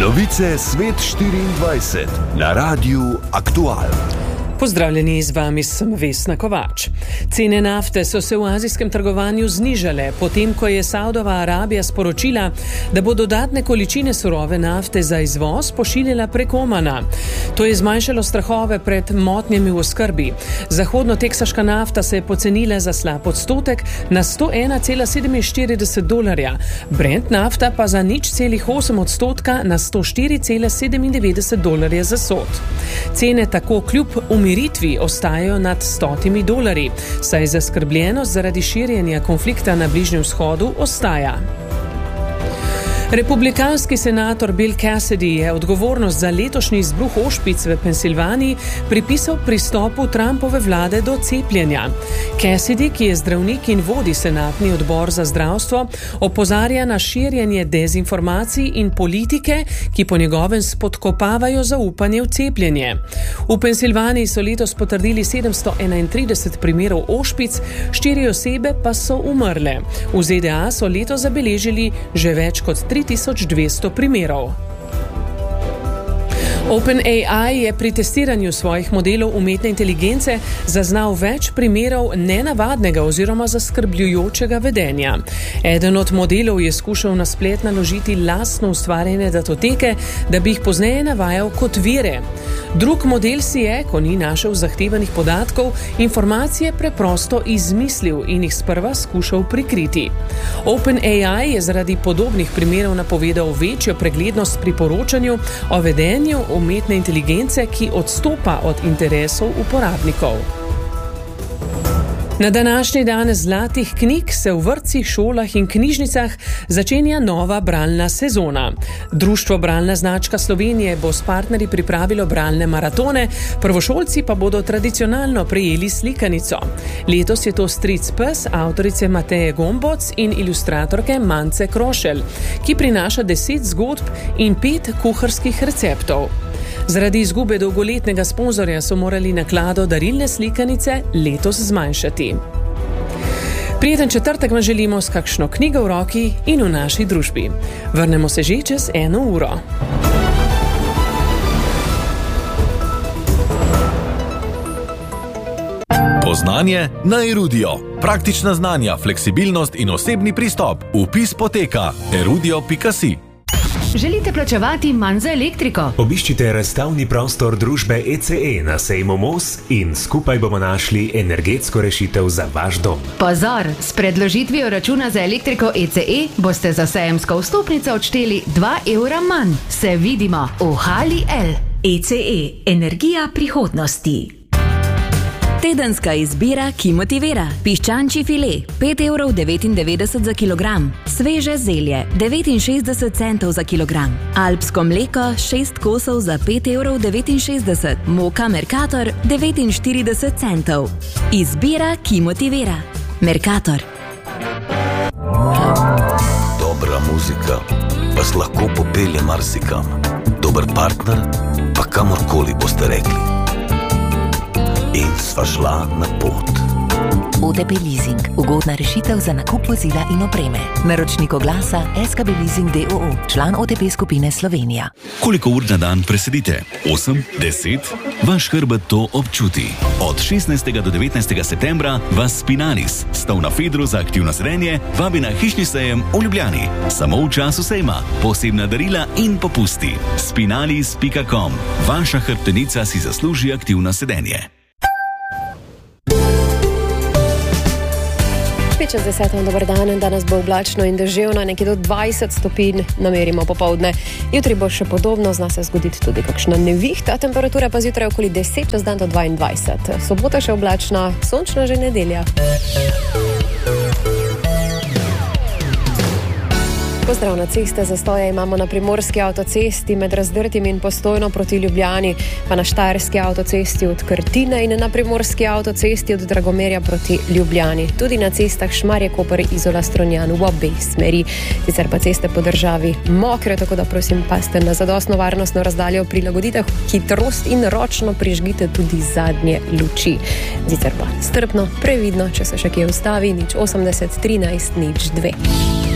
Novice Svet 24 na Radiu Aktual. Pozdravljeni, z vami sem Vesna Kovač. Cene nafte so se v azijskem trgovanju znižale, potem ko je Saudova Arabija sporočila, da bo dodatne količine surove nafte za izvoz pošiljala prek Omana. To je zmanjšalo strahove pred motnjami v oskrbi. Zahodno-teksaška nafta se je pocenila za slab odstotek na $101,47, Brent nafta pa za 0,8% na $104,97 za sod. Cene tako kljub umiritvi ostajajo nad $100, saj zaskrbljenost zaradi širjenja konflikta na Bližnjem vzhodu ostaja. Republikanski senator Bill Cassidy je odgovornost za letošnji izbruh ošpic v Pensilvaniji pripisal pristopu Trumpove vlade do cepljenja. Cassidy, ki je zdravnik in vodi senatni odbor za zdravstvo, opozarja na širjenje dezinformacij in politike, ki po njegovem spodkopavajo zaupanje v cepljenje. V Pensilvaniji so letos potrdili 731 primerov ošpic, 4 osebe pa so umrle. V ZDA so letos zabeležili že več kot 3200 primerov. OpenAI je pri testiranju svojih modelov umetne inteligence zaznal več primerov nenavadnega oziroma zaskrbljujočega vedenja. Eden od modelov je skušal na splet naložiti lastno ustvarjene datoteke, da bi jih pozneje navajal kot vire. Drug model si je, ko ni našel zahtevanih podatkov, informacije preprosto izmislil in jih sprva skušal prikriti. OpenAI je zaradi podobnih primerov napovedal večjo preglednost pri poročanju o vedenju umetne inteligence, ki odstopa od interesov uporabnikov. Na današnji dan zlatih knjig se v vrtcih, šolah in knjižnicah začenja nova bralna sezona. Društvo Bralna značka Slovenije bo s partnerji pripravilo bralne maratone, prvošolci pa bodo tradicionalno prejeli slikanico. Letos je to Stric pes avtorice Mateje Gomboc in ilustratorke Mance Krošelj, ki prinaša 10 zgodb in 5 kuharskih receptov. Zaradi izgube dolgoletnega sponzorja so morali naklado darilne slikanice letos zmanjšati. Prijeten četrtek vam želimo s kakšno knjigo v roki in v naši družbi. Vrnemo se že čez 1 uro. Poznanje na Erudio. Praktična znanja, fleksibilnost in osebni pristop. Vpis poteka erudio.si. Želite plačevati manj za elektriko? Obiščite razstavni prostor družbe ECE na sejmu Mos in skupaj bomo našli energetsko rešitev za vaš dom. Pozor, s predložitvijo računa za elektriko ECE boste za sejemsko vstopnico odšteli €2 manj. Se vidimo v Hali L. ECE, energija prihodnosti. Tedenska izbira, ki motivira. Piščančji file, €5,99 za kilogram. Sveže zelje, 69 centov za kilogram. Alpsko mleko, 6 kosov za €5,69. Moka Mercator, 49 centov. Izbira, ki motivira. Mercator. Dobra muzika vas lahko popelje marsikam. Dober partner pa kamorkoli boste rekli. In sva šla na pot. OTP Leasing. Ugodna rešitev za nakup vozila in opreme. Naročnik oglasa SKB Leasing d.o.o. Član OTP skupine Slovenija. Koliko ur na dan presedite? 8, 10? Vaš hrbet to občuti. Od 16. do 19. septembra vas Spinalis, stavna Fedru za aktivno sedenje, vabi na hišni sejem v Ljubljani. Samo v času sejma, posebna darila in popusti. Spinalis.com. Vaša hrbtenica si zasluži aktivno sedenje. Čez 10. dober dan, danes bo oblačno in deževno, nekje do 20 stopinj namerimo popoldne. Jutri bo še podobno, zna se zgoditi tudi kakšna nevihta, temperatura pa zjutraj okoli 10, čez dan do 22. Sobota še oblačna, sončna že nedelja. Pozdrav na ceste, zastoje imamo na primorski avtocesti med Razdrtim in Postojno proti Ljubljani, pa na štajerski avtocesti od Krtine in na primorski avtocesti od Dragomerja proti Ljubljani. Tudi na cestah Šmarje-Koper, Izola, Strunjan v obe smeri. Sicer pa ceste po državi mokre, tako da prosim pazite na zadostno varnostno razdaljo, prilagodite hitrost in ročno prižgite tudi zadnje luči. Sicer pa strpno, previdno, če se še kje ustavi, 080 13 02.